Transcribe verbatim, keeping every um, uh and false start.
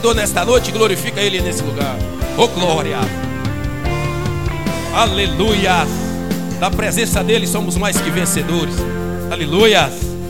Nesta noite, glorifica Ele nesse lugar. Oh glória, aleluia. Da presença dEle somos mais que vencedores. Aleluia.